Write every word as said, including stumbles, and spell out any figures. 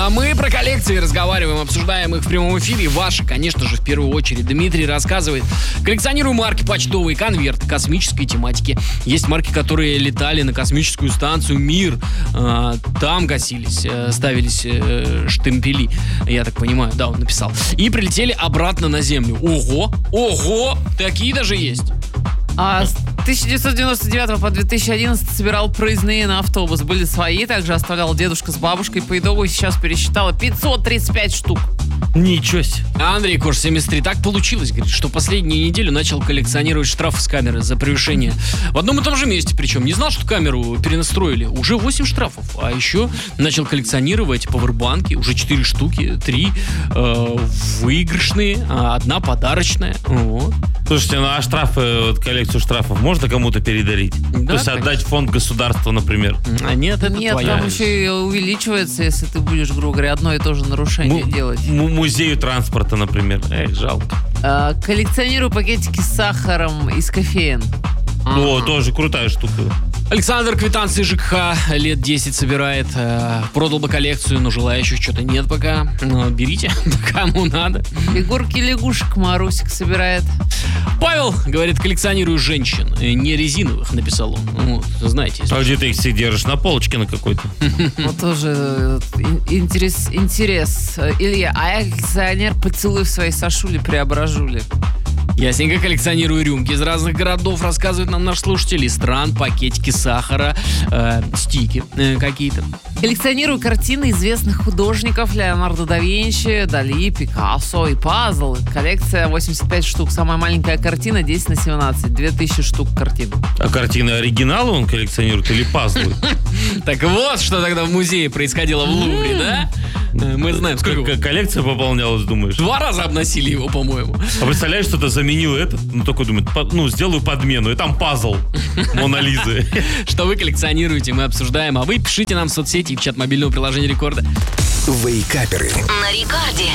А мы про коллекции разговариваем, обсуждаем их в прямом эфире. Ваши, конечно же, в первую очередь. Дмитрий рассказывает. Коллекционирую марки почтовые, конверты, космической тематики. Есть марки, которые летали на космическую станцию «Мир». А, там гасились, ставились э, штемпели. Я так понимаю, да, он написал. И прилетели обратно на Землю. Ого! Ого! Такие даже есть. А с тысяча девятьсот девяносто девятого по две тысячи одиннадцатый собирал проездные на автобус. Были свои, также оставлял дедушка с бабушкой. По итогу сейчас пересчитала пятьсот тридцать пять штук. Ничего себе. Андрей Кош, семьдесят три. Так получилось, говорит, что последнюю неделю начал коллекционировать штрафы с камеры за превышение. В одном и том же месте, причем. Не знал, что камеру перенастроили. Уже восемь штрафов. А еще начал коллекционировать павербанки. Уже четыре штуки. три э, выигрышные, а одна подарочная. Вот. Слушайте, ну а штрафы, вот коллекцию штрафов можно кому-то передарить? Да, То есть конечно. отдать в фонд государства, например? А нет, это Нет, твоя. там еще и увеличивается, если ты будешь, грубо говоря, одно и то же нарушение Му- делать. му- музею транспорта, например. Эх, жалко. А, коллекционирую пакетики с сахаром из кофеин. О, тоже крутая штука. Александр квитанции ЖКХ лет десять собирает. Э, продал бы коллекцию, но желающих что-то нет пока. Но берите, кому надо. Фигурки лягушек Марусик собирает. Павел, говорит, коллекционирую женщин. э, Не резиновых, написал он. Вот, знаете. А где ты их все держишь? На полочке на какой-то? Вот тоже э, ин- интерес, интерес. Э, Илья, а я коллекционер поцелуй в своей Сашуле преображули. Ясненько, коллекционирую рюмки из разных городов, рассказывают нам наши слушатели. Стран, пакетики сахара, э, стики э, какие-то. Коллекционирую картины известных художников: Леонардо да Винчи, Дали, Пикассо и пазлы. Коллекция восемьдесят пять штук. Самая маленькая картина десять на семнадцать. две тысячи штук картин. А картины оригинала он коллекционирует или пазлы? Так вот, что тогда в музее происходило в Лувре, да? Э, Мы знаем, сколько... Как коллекция пополнялась, думаешь? Два раза обносили его, по-моему. А представляешь, что-то заменил этот? Ну, такой думает, по- ну, сделаю подмену. И там пазл Мона Лизы. Что вы коллекционируете, мы обсуждаем. А вы пишите нам в соцсети и в чат мобильного приложения Рекорда. Вейкаперы. На Рекорде.